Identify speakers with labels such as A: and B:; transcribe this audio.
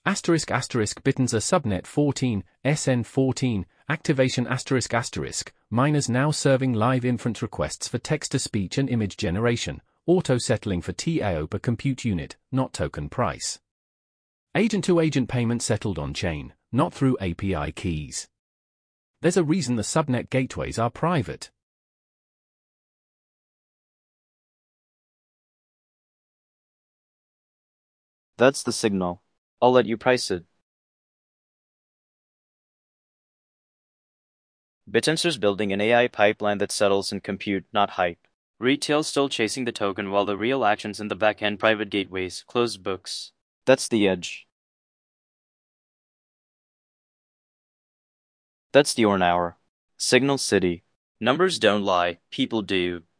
A: Asterisk asterisk Bittenser subnet 14, SN14, activation asterisk asterisk, miners now serving live inference requests for text-to-speech and image generation, auto-settling for TAO per compute unit, not token price. Agent-to-agent payment settled on-chain, not through API keys. There's a reason the subnet gateways are private.
B: That's the signal. I'll let you price it. Bittenser's building an AI pipeline that settles in compute, not hype. Retail's still chasing the token while the real action's in the backend private gateways, closed books. That's the edge. That's the Orn Hour. Signal City. Numbers don't lie, people do.